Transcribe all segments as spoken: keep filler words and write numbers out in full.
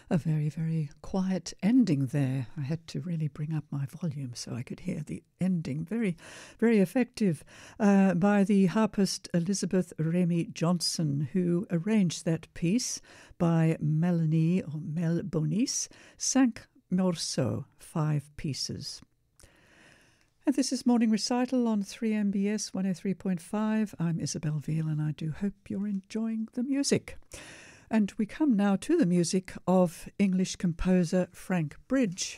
A very, very quiet ending there. I had to really bring up my volume so I could hear the ending. Very, very effective uh, by the harpist Elizabeth Remy Johnson, who arranged that piece by Melanie or Mel Bonis, Cinq Morceaux, five pieces. And this is Morning Recital on three M B S one oh three point five. I'm Isabel Veal and I do hope you're enjoying the music. And we come now to the music of English composer Frank Bridge.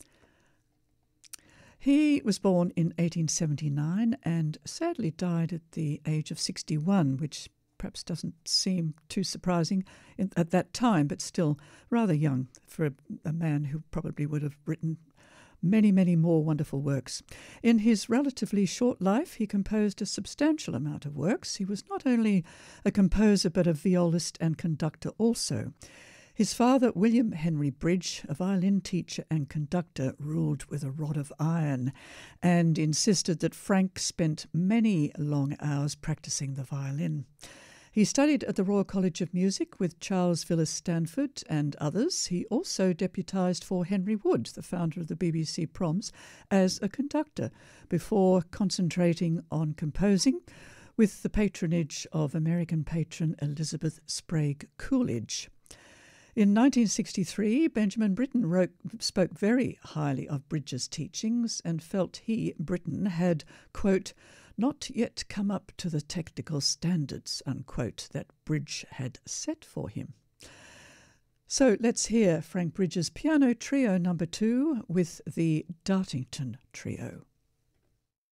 He was born in eighteen seventy-nine and sadly died at the age of sixty-one, which perhaps doesn't seem too surprising in, at that time, but still rather young for a, a man who probably would have written many, many more wonderful works. In his relatively short life, he composed a substantial amount of works. He was not only a composer, but a violist and conductor also. His father, William Henry Bridge, a violin teacher and conductor, ruled with a rod of iron and insisted that Frank spent many long hours practicing the violin. He studied at the Royal College of Music with Charles Villiers Stanford and others. He also deputised for Henry Wood, the founder of the B B C Proms, as a conductor before concentrating on composing with the patronage of American patron Elizabeth Sprague Coolidge. In nineteen sixty-three, Benjamin Britten wrote, spoke very highly of Bridge's teachings and felt he, Britten, had, quote, not yet come up to the technical standards, unquote, that Bridge had set for him. So let's hear Frank Bridge's piano trio number two with the Dartington Trio.